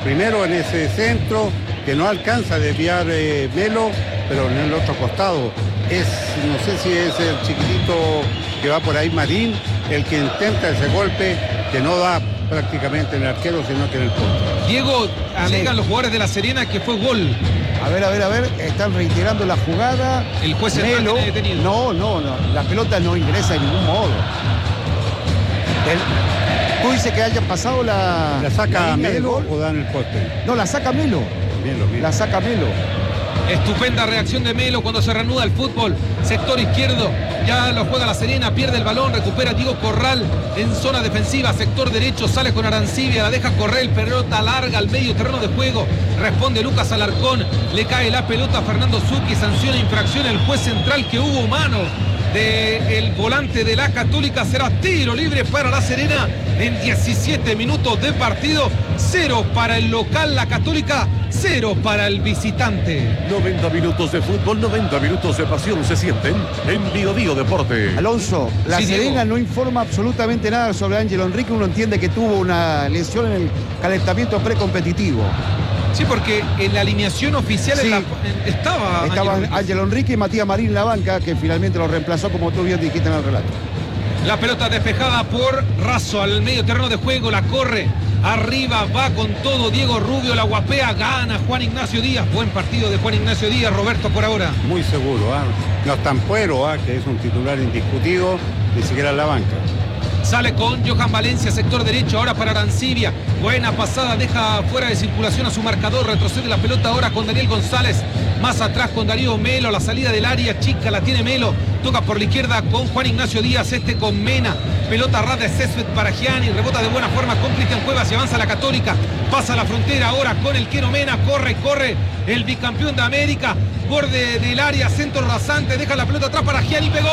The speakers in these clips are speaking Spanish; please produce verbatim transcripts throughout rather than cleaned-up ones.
primero en ese centro, que no alcanza a desviar eh, Melo, pero en el otro costado es, no sé si es el chiquitito que va por ahí, Marín, el que intenta ese golpe, que no da prácticamente en el arquero, sino que en el punto. Diego, alegan Sí. los jugadores de La Serena que fue gol. A ver, a ver, a ver, están reiterando la jugada. El juez central Melo, tiene detenido. no, no, no, la pelota no ingresa de ningún modo. El- ¿Tú dices que hayan pasado la... ¿La saca la línea de Melo gol? o da en el poste? No, la saca Melo. Melo, Melo. La saca Melo. Estupenda reacción de Melo cuando se reanuda el fútbol. Sector izquierdo, ya lo juega La Serena, pierde el balón, recupera Diego Corral en zona defensiva. Sector derecho, sale con Arancibia, la deja correr, el pelota larga al medio terreno de juego. Responde Lucas Alarcón, le cae la pelota a Fernando Zucchi, sanciona infracción el juez central, que hubo mano del volante de la Católica. Será tiro libre para La Serena en diecisiete minutos de partido. Cero para el local, la Católica, cero para el visitante. noventa minutos de fútbol, noventa minutos de pasión se sienten en Bio Bio Deporte. Alonso, la Sí, Serena Diego. no informa absolutamente nada sobre Ángelo Enrique. Uno entiende que tuvo una lesión en el calentamiento precompetitivo. Sí, porque en la alineación oficial Sí. en la- en- estaba, Estaban Ángel. Ángelo Enrique y Matías Marín en la banca, que finalmente lo reemplazó, como tú bien dijiste en el relato. La pelota despejada por Razo al medio terreno de juego, la corre arriba, va con todo Diego Rubio, la guapea, gana Juan Ignacio Díaz. Buen partido de Juan Ignacio Díaz, Roberto, por ahora. Muy seguro, ¿ah? No es Tampuero, ¿ah? Que es un titular indiscutido, ni siquiera en la banca. Sale con Johan Valencia, sector derecho, ahora para Arancibia. Buena pasada, deja fuera de circulación a su marcador. Retrocede la pelota ahora con Daniel González. Más atrás con Darío Melo, la salida del área chica la tiene Melo. Toca por la izquierda con Juan Ignacio Díaz, este con Mena. Pelota ras de césped para Gianni, rebota de buena forma con Cristian Cuevas y avanza la Católica. Pasa la frontera ahora con el Queno Mena, corre, corre el bicampeón de América. Borde del área, centro rasante, deja la pelota atrás para Gianni, pegó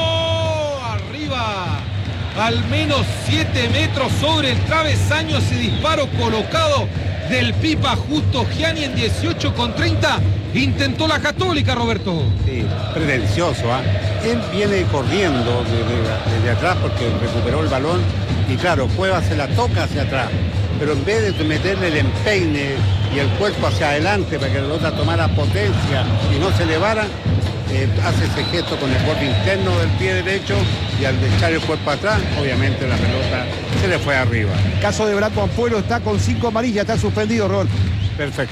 arriba. Al menos siete metros sobre el travesaño, ese disparo colocado del Pipa Justo Gianni en dieciocho con treinta. Intentó la Católica, Roberto. Sí, pretencioso, ¿ah? Él viene corriendo desde, desde atrás porque recuperó el balón y claro, Cuevas se la toca hacia atrás, pero en vez de meterle el empeine y el cuerpo hacia adelante para que la pelota tomara potencia y no se elevara, eh, hace ese gesto con el borde interno del pie derecho y al echar el cuerpo atrás, obviamente la pelota se le fue arriba. El caso de Branco Ampuero está con cinco amarillas, está suspendido, Roberto. Perfecto.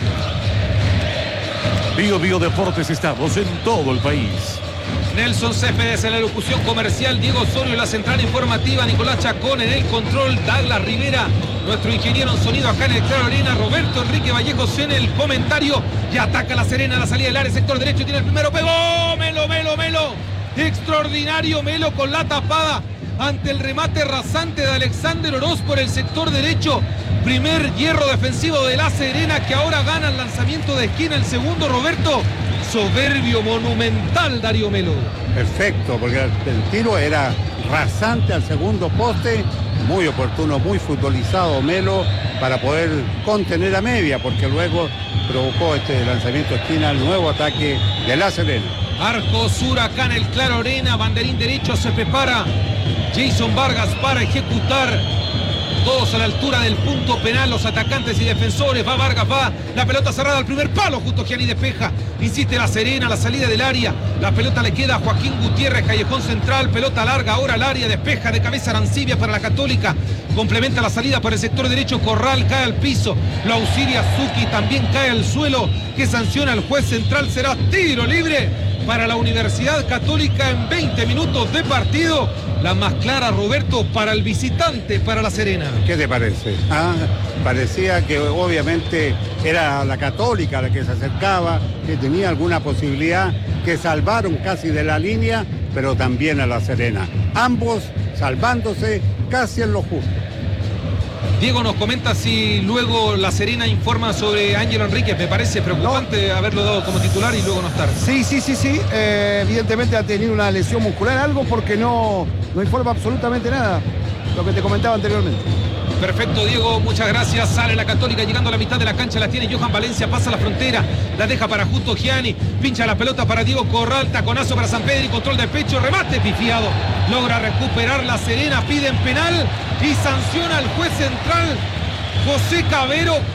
Bio Bio Deportes, estamos en todo el país. Nelson Céspedes en la locución comercial, Diego Osorio en la central informativa, Nicolás Chacón en el control, Douglas Rivera, nuestro ingeniero en sonido acá en el Claro Arena, Roberto Enrique Vallejos en el comentario, y ataca La Serena a la salida del área, sector derecho, tiene el primero, pegó, Melo, Melo, Melo, extraordinario Melo con la tapada ante el remate rasante de Alexander Oroz por el sector derecho. Primer hierro defensivo de La Serena, que ahora gana el lanzamiento de esquina, el segundo, Roberto. Soberbio, monumental Darío Melo. Perfecto, porque el tiro era rasante al segundo poste, muy oportuno, muy futbolizado Melo para poder contener a media, porque luego provocó este lanzamiento de esquina, el nuevo ataque de La Serena. Arco sur acá en el Claro Arena, banderín derecho, se prepara Jason Vargas para ejecutar. Todos a la altura del punto penal, los atacantes y defensores. Va Vargas, va la pelota cerrada al primer palo, justo Gianni despeja. Insiste La Serena, la salida del área. La pelota le queda a Joaquín Gutiérrez, callejón central. Pelota larga, ahora al área, despeja de cabeza Arancibia para la Católica. Complementa la salida por el sector derecho, Corral cae al piso. Lo auxilia Zucchi, también cae al suelo. Que sanciona el juez central, será tiro libre para la Universidad Católica en veinte minutos de partido. La más clara, Roberto, para el visitante, para La Serena. ¿Qué te parece? Ah, parecía que obviamente era la Católica la que se acercaba, que tenía alguna posibilidad, que salvaron casi de la línea, pero también a La Serena. Ambos salvándose casi en lo justo. Diego nos comenta si luego La Serena informa sobre Ángelo Enríquez. Me parece preocupante haberlo dado como titular y luego no estar. Sí, sí, sí, sí. Eh, evidentemente ha tenido una lesión muscular, algo porque no, no informa absolutamente nada. Lo que te comentaba anteriormente. Perfecto, Diego, muchas gracias. Sale la Católica llegando a la mitad de la cancha, la tiene Johan Valencia, pasa la frontera, la deja para Justo Gianni, pincha la pelota para Diego Corral, taconazo para San Pedro y control de pecho, remate pifiado. Logra recuperar La Serena, piden penal y sanciona al juez central José Cabero.